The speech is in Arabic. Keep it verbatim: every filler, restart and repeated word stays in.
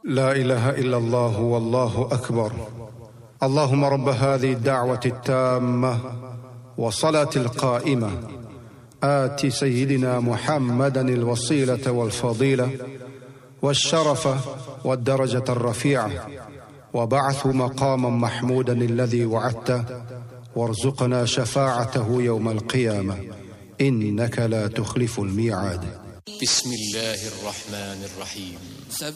لا إله إلا الله والله أكبر. اللهم رب هذه الدعوة التامة والصلاة القائمة آت سيدنا محمدا الوسيلة والفضيلة والشرف والدرجة الرفيعة وبعثه مقاما محمودا الذي وعدته وارزقنا شفاعته يوم القيامة إنك لا تخلف الميعاد. بسم الله الرحمن الرحيم.